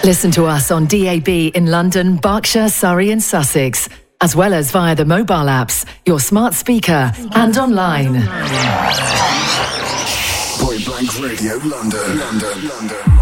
Listen to us on DAB in London, Berkshire, Surrey and Sussex, as well as via the mobile apps, your smart speaker and online. Point Blank Radio, London.